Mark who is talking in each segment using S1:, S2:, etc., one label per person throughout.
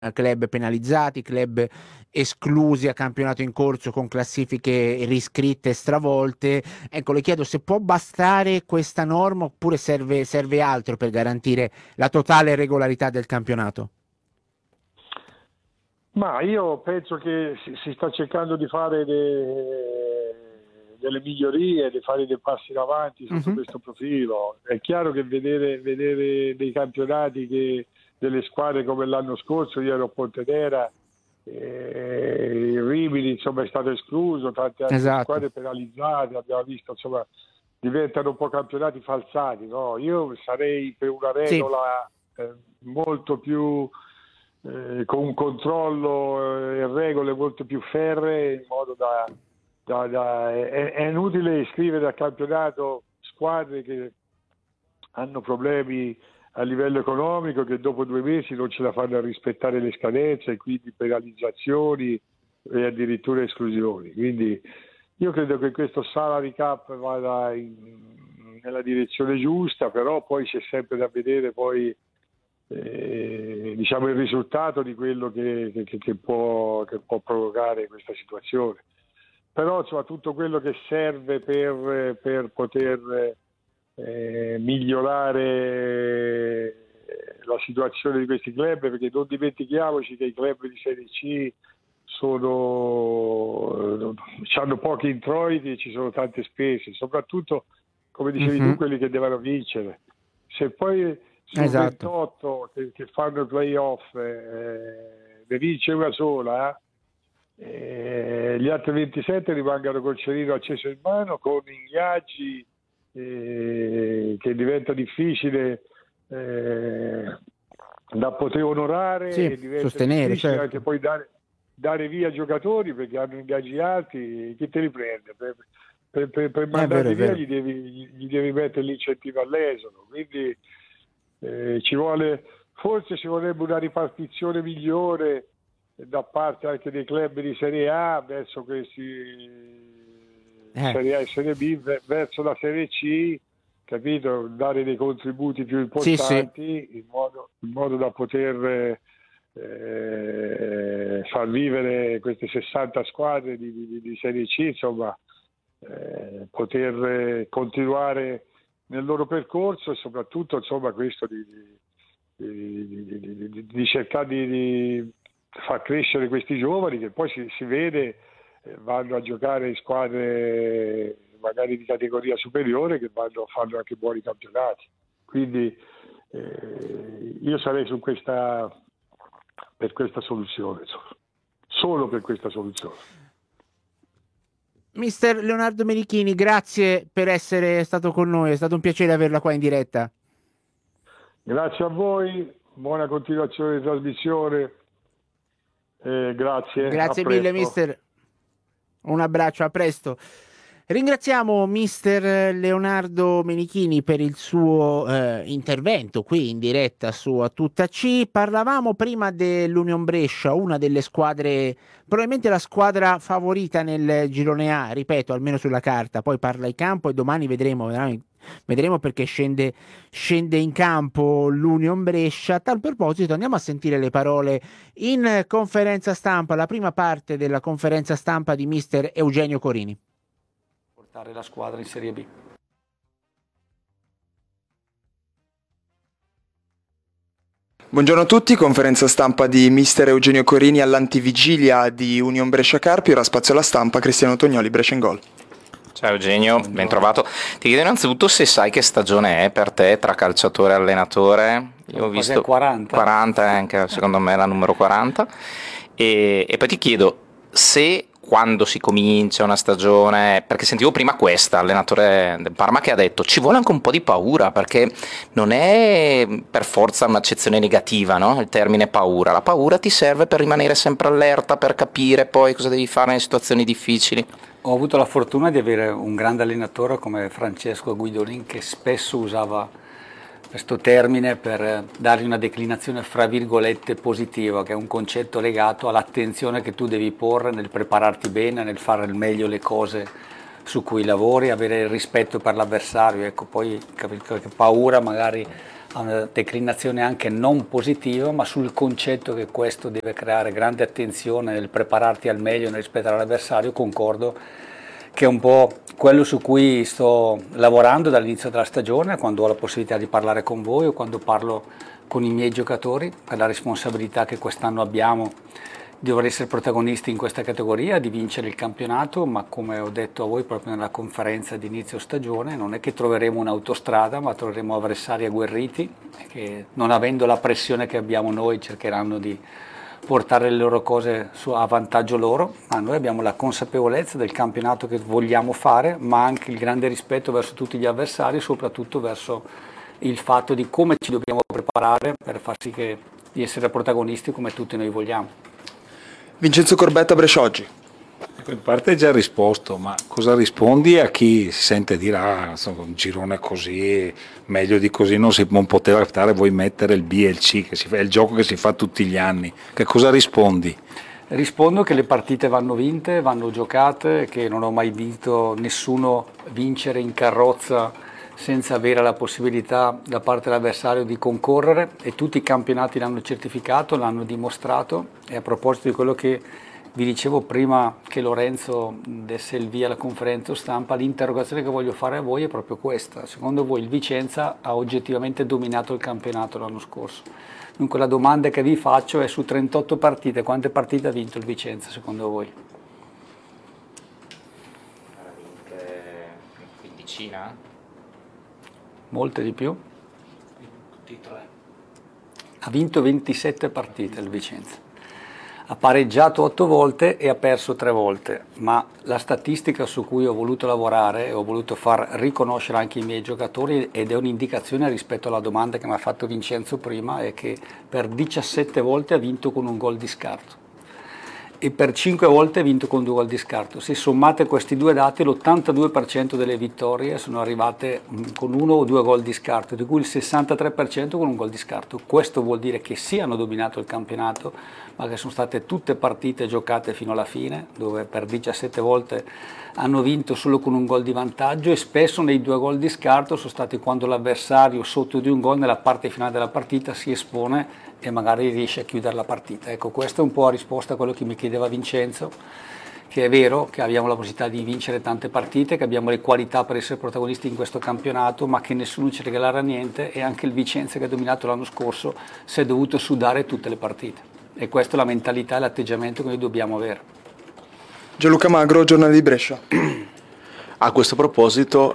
S1: club penalizzati, club esclusi a campionato in corso con classifiche riscritte e stravolte. Ecco, le chiedo se può bastare questa norma oppure serve altro per garantire la totale regolarità del campionato.
S2: Ma io penso che si sta cercando di fare delle migliorie, di fare dei passi in avanti sotto questo profilo. È chiaro che vedere dei campionati delle squadre come l'anno scorso, io ero a Pontedera, il Rimini insomma è stato escluso, tante altre squadre penalizzate, abbiamo visto insomma diventano un po' campionati falsati, no? Io sarei per una regola molto più con un controllo e regole molto più ferree, in modo è inutile iscrivere al campionato squadre che hanno problemi a livello economico, che dopo 2 mesi non ce la fanno a rispettare le scadenze e quindi penalizzazioni e addirittura esclusioni. Quindi io credo che questo salary cap vada nella direzione giusta, però poi c'è sempre da vedere poi diciamo il risultato di quello che può provocare questa situazione. Però insomma tutto quello che serve per poter migliorare la situazione di questi club, perché non dimentichiamoci che i club di Serie C hanno pochi introiti e ci sono tante spese, soprattutto come dicevi tu, quelli che devono vincere. Se poi su 28 che fanno il playoff ne vince una sola, gli altri 27 rimangono col cerino acceso in mano, con ingaggi che diventa difficile da poter onorare, e diventa
S1: sostenere,
S2: difficile anche poi dare via giocatori perché hanno ingaggi alti. Chi te li prende? Per mandarli via gli devi mettere l'incentivo all'esodo, quindi forse ci vorrebbe una ripartizione migliore da parte anche dei club di Serie A verso questi Serie A e Serie B, verso la Serie C, capito? Dare dei contributi più importanti in modo da poter far vivere queste 60 squadre di Serie C, insomma, poter continuare nel loro percorso, e soprattutto insomma questo di cercare di far crescere questi giovani, che poi si vede vanno a giocare in squadre magari di categoria superiore, che vanno a fare anche buoni campionati. Quindi io sarei per questa soluzione, solo per questa soluzione.
S1: Mister Leonardo Menichini, grazie per essere stato con noi, è stato un piacere averla qua in diretta.
S2: Grazie a voi, buona continuazione di trasmissione. Grazie
S1: mille mister, un abbraccio, a presto. Ringraziamo mister Leonardo Menichini per il suo intervento qui in diretta su A Tutta C. Parlavamo prima dell'Union Brescia, una delle squadre, probabilmente la squadra favorita nel girone A, ripeto, almeno sulla carta, poi parla in campo e domani vedremo perché scende in campo l'Union Brescia. A tal proposito andiamo a sentire le parole in conferenza stampa, la prima parte della conferenza stampa di mister Eugenio Corini.
S3: Portare la squadra in Serie B.
S4: Buongiorno a tutti, conferenza stampa di mister Eugenio Corini all'antivigilia di Union Brescia Carpi. Ora spazio alla stampa, Cristiano Tognoli, Brescia in gol.
S5: Ciao Eugenio, ben trovato. Ti chiedo innanzitutto se sai che stagione è per te tra calciatore e allenatore. Io ho visto 40 anche secondo me la numero 40, e poi ti chiedo se quando si comincia una stagione, perché sentivo prima questa allenatore del Parma che ha detto ci vuole anche un po' di paura, perché non è per forza un'accezione negativa, no? Il termine paura, la paura ti serve per rimanere sempre allerta, per capire poi cosa devi fare nelle situazioni difficili.
S3: Ho avuto la fortuna di avere un grande allenatore come Francesco Guidolin, che spesso usava questo termine per dargli una declinazione fra virgolette positiva, che è un concetto legato all'attenzione che tu devi porre nel prepararti bene, nel fare al meglio le cose su cui lavori, avere il rispetto per l'avversario. Ecco, poi che paura magari ha una declinazione anche non positiva, ma sul concetto che questo deve creare grande attenzione nel prepararti al meglio, nel rispettare l'avversario, concordo che è un po' quello su cui sto lavorando dall'inizio della stagione, quando ho la possibilità di parlare con voi o quando parlo con i miei giocatori, per la responsabilità che quest'anno abbiamo di dover essere protagonisti in questa categoria, di vincere il campionato, ma come ho detto a voi proprio nella conferenza di inizio stagione, non è che troveremo un'autostrada, ma troveremo avversari agguerriti che, non avendo la pressione che abbiamo noi, cercheranno di portare le loro cose a vantaggio loro, ma noi abbiamo la consapevolezza del campionato che vogliamo fare, ma anche il grande rispetto verso tutti gli avversari, soprattutto verso il fatto di come ci dobbiamo preparare per far sì di essere protagonisti come tutti noi vogliamo.
S4: Vincenzo Corbetta, Brescia Oggi.
S6: In parte hai già risposto, ma cosa rispondi a chi si sente dire un girone così, meglio di così non poteva fare, vuoi mettere il B e il C, è il gioco che si fa tutti gli anni, che cosa rispondi?
S3: Rispondo che le partite vanno vinte, vanno giocate, che non ho mai visto nessuno vincere in carrozza senza avere la possibilità da parte dell'avversario di concorrere, e tutti i campionati l'hanno certificato, l'hanno dimostrato. E a proposito di quello che vi dicevo prima che Lorenzo desse il via alla conferenza stampa, l'interrogazione che voglio fare a voi è proprio questa: secondo voi il Vicenza ha oggettivamente dominato il campionato l'anno scorso? Dunque la domanda che vi faccio è: su 38 partite quante partite ha vinto il Vicenza secondo voi?
S5: Ha vinto quindicina?
S3: Molte di più? Ha vinto 27 partite il Vicenza, ha pareggiato 8 volte e ha perso 3 volte, ma la statistica su cui ho voluto lavorare e ho voluto far riconoscere anche i miei giocatori, ed è un'indicazione rispetto alla domanda che mi ha fatto Vincenzo prima, è che per 17 volte ha vinto con un gol di scarto e per 5 volte ha vinto con 2 gol di scarto. Se sommate questi due dati, l'82% delle vittorie sono arrivate con 1 o 2 gol di scarto, di cui il 63% con un gol di scarto. Questo vuol dire che sì, hanno dominato il campionato, ma che sono state tutte partite giocate fino alla fine, dove per 17 volte hanno vinto solo con un gol di vantaggio, e spesso nei 2 gol di scarto sono stati quando l'avversario sotto di un gol nella parte finale della partita si espone e magari riesce a chiudere la partita. Ecco, questa è un po' la risposta a quello che mi chiedeva Vincenzo, che è vero che abbiamo la possibilità di vincere tante partite, che abbiamo le qualità per essere protagonisti in questo campionato, ma che nessuno ci regalerà niente, e anche il Vicenza che ha dominato l'anno scorso si è dovuto sudare tutte le partite. E questa è la mentalità e l'atteggiamento che noi dobbiamo avere.
S4: Gianluca Magro, Giornale di Brescia.
S7: A questo proposito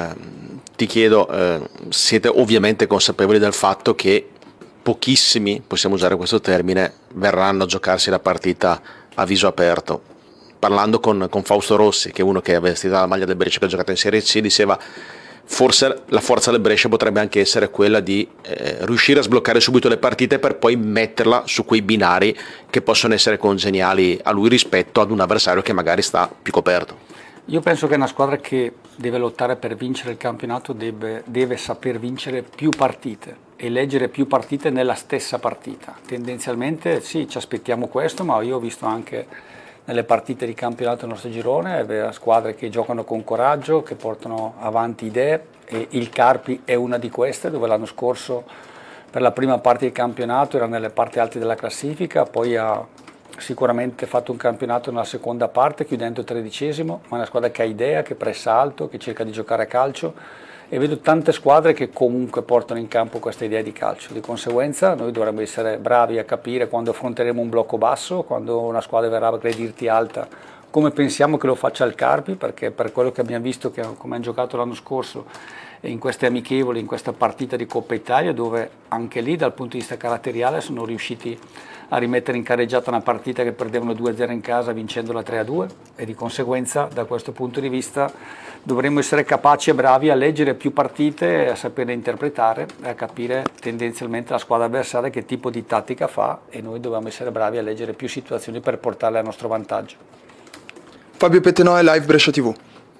S7: ti chiedo, siete ovviamente consapevoli del fatto che pochissimi, possiamo usare questo termine, verranno a giocarsi la partita a viso aperto. Parlando con Fausto Rossi, che è uno che ha vestito la maglia del Brescia, che ha giocato in Serie C, diceva forse la forza del Brescia potrebbe anche essere quella di riuscire a sbloccare subito le partite per poi metterla su quei binari che possono essere congeniali a lui rispetto ad un avversario che magari sta più coperto.
S3: Io penso che una squadra che deve lottare per vincere il campionato deve saper vincere più partite e leggere più partite nella stessa partita. Tendenzialmente sì, ci aspettiamo questo, ma io ho visto anche nelle partite di campionato del nostro girone squadre che giocano con coraggio, che portano avanti idee, e il Carpi è una di queste, dove l'anno scorso per la prima parte del campionato era nelle parti alte della classifica, poi ha sicuramente fatto un campionato nella seconda parte chiudendo 13esimo, ma è una squadra che ha idea, che pressa alto, che cerca di giocare a calcio, e vedo tante squadre che comunque portano in campo questa idea di calcio. Di conseguenza noi dovremmo essere bravi a capire quando affronteremo un blocco basso, quando una squadra verrà a aggredirti alta, come pensiamo che lo faccia il Carpi, perché per quello che abbiamo visto come hanno giocato l'anno scorso e in queste amichevoli, in questa partita di Coppa Italia, dove anche lì dal punto di vista caratteriale sono riusciti a rimettere in carreggiata una partita che perdevano 2-0 in casa vincendola 3-2, e di conseguenza da questo punto di vista dovremmo essere capaci e bravi a leggere più partite, a saperle interpretare e a capire tendenzialmente la squadra avversaria che tipo di tattica fa, e noi dobbiamo essere bravi a leggere più situazioni per portarle a nostro vantaggio.
S4: Fabio Petenoe, Live Brescia TV.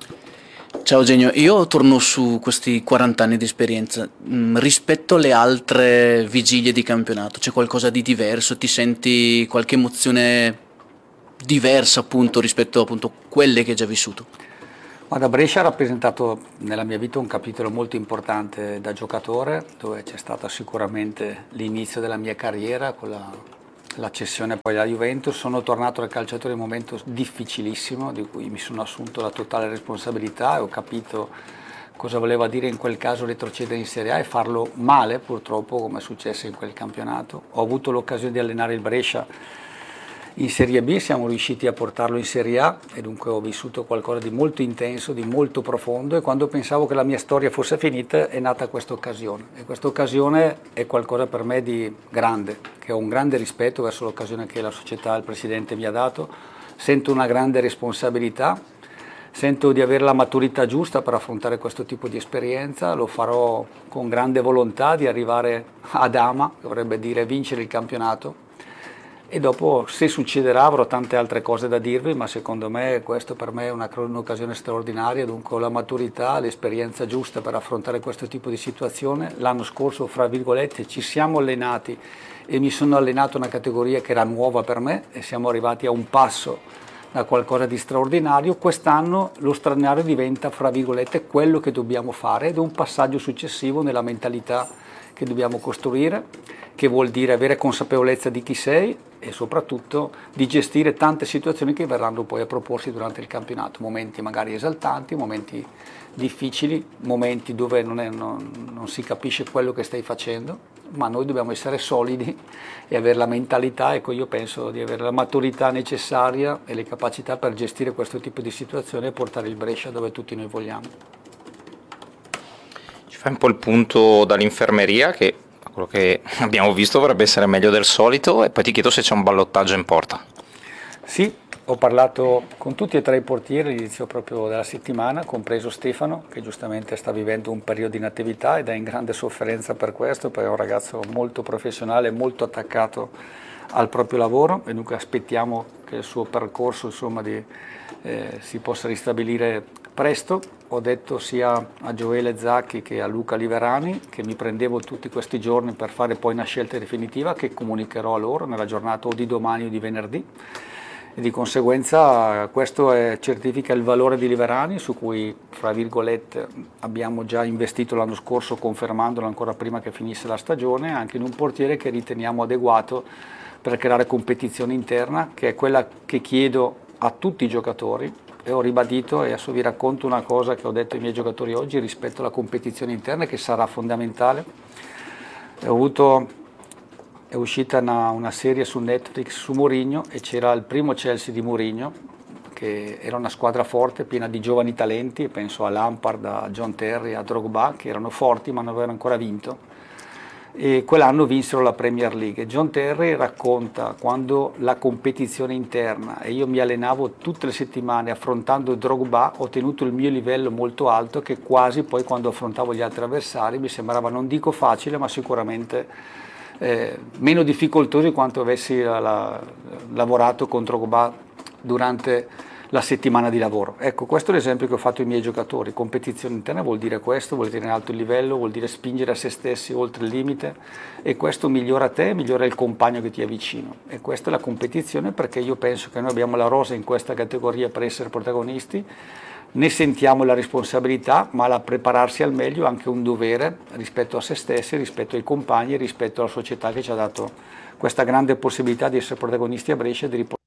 S8: Ciao Eugenio, io torno su questi 40 anni di esperienza. Rispetto alle altre vigilie di campionato, c'è qualcosa di diverso? Ti senti qualche emozione diversa appunto rispetto appunto a quelle che hai già vissuto?
S3: Guarda, Brescia ha rappresentato nella mia vita un capitolo molto importante da giocatore, dove c'è stato sicuramente l'inizio della mia carriera con la cessione poi alla Juventus. Sono tornato al calciatore in un momento difficilissimo, di cui mi sono assunto la totale responsabilità e ho capito cosa voleva dire in quel caso retrocedere in Serie A e farlo male, purtroppo, come è successo in quel campionato. Ho avuto l'occasione di allenare il Brescia in Serie B, siamo riusciti a portarlo in Serie A e dunque ho vissuto qualcosa di molto intenso, di molto profondo, e quando pensavo che la mia storia fosse finita è nata questa occasione, e questa occasione è qualcosa per me di grande, che ho un grande rispetto verso l'occasione che la società e il presidente mi ha dato, sento una grande responsabilità, sento di avere la maturità giusta per affrontare questo tipo di esperienza, lo farò con grande volontà di arrivare ad Ama, che vorrebbe dire vincere il campionato. E dopo, se succederà, avrò tante altre cose da dirvi, ma secondo me questo per me è un'occasione straordinaria, dunque ho la maturità, l'esperienza giusta per affrontare questo tipo di situazione. L'anno scorso, fra virgolette, ci siamo allenati e mi sono allenato in una categoria che era nuova per me e siamo arrivati a un passo da qualcosa di straordinario. Quest'anno lo straordinario diventa, fra virgolette, quello che dobbiamo fare ed è un passaggio successivo nella mentalità che dobbiamo costruire, che vuol dire avere consapevolezza di chi sei e soprattutto di gestire tante situazioni che verranno poi a proporsi durante il campionato, momenti magari esaltanti, momenti difficili, momenti dove non si capisce quello che stai facendo, ma noi dobbiamo essere solidi e avere la mentalità, ecco, io penso di avere la maturità necessaria e le capacità per gestire questo tipo di situazione e portare il Brescia dove tutti noi vogliamo.
S5: Ci fai un po' il punto dall'infermeria, che quello che abbiamo visto dovrebbe essere meglio del solito, e poi ti chiedo se c'è un ballottaggio in porta.
S3: Sì, ho parlato con tutti e tre i portieri all'inizio proprio della settimana, compreso Stefano, che giustamente sta vivendo un periodo di inattività ed è in grande sofferenza per questo, perché è un ragazzo molto professionale, molto attaccato al proprio lavoro, e dunque aspettiamo che il suo percorso si possa ristabilire presto. Ho detto sia a Gioele Zacchi che a Luca Liverani che mi prendevo tutti questi giorni per fare poi una scelta definitiva che comunicherò a loro nella giornata o di domani o di venerdì, e di conseguenza questo certifica il valore di Liverani, su cui, fra virgolette, abbiamo già investito l'anno scorso, confermandolo ancora prima che finisse la stagione, anche in un portiere che riteniamo adeguato per creare competizione interna, che è quella che chiedo a tutti i giocatori. E ho ribadito, e adesso vi racconto una cosa che ho detto ai miei giocatori oggi rispetto alla competizione interna, che sarà fondamentale. È uscita una serie su Netflix su Mourinho e c'era il primo Chelsea di Mourinho, che era una squadra forte, piena di giovani talenti, penso a Lampard, a John Terry, a Drogba, che erano forti ma non avevano ancora vinto. E quell'anno vinsero la Premier League. John Terry racconta quando la competizione interna, e io mi allenavo tutte le settimane affrontando Drogba, ho tenuto il mio livello molto alto, che quasi poi quando affrontavo gli altri avversari mi sembrava, non dico facile, ma sicuramente meno difficoltoso di quanto avessi lavorato con Drogba durante la settimana di lavoro. Ecco, questo è l'esempio che ho fatto ai miei giocatori. Competizione interna vuol dire questo, vuol dire in alto livello, vuol dire spingere a se stessi oltre il limite, e questo migliora te, migliora il compagno che ti è vicino. E questa è la competizione, perché io penso che noi abbiamo la rosa in questa categoria per essere protagonisti, ne sentiamo la responsabilità, ma la prepararsi al meglio è anche un dovere rispetto a se stessi, rispetto ai compagni, rispetto alla società che ci ha dato questa grande possibilità di essere protagonisti a Brescia e di